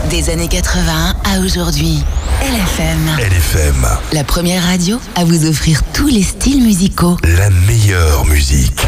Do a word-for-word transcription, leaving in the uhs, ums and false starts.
Des années quatre-vingts à aujourd'hui. L F M. L F M. La première radio à vous offrir tous les styles musicaux. La meilleure musique.